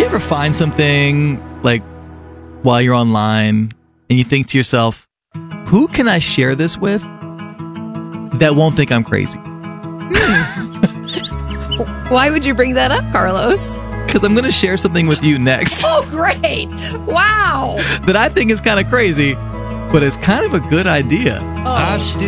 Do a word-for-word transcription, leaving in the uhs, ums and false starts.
ever find something like while you're online and you think to yourself, who can I share this with that won't think I'm crazy? Why would you bring that up, Carlos? Because I'm going to share something with you next. Oh, great. Wow. That I think is kind of crazy, but it's kind of a good idea. Oh.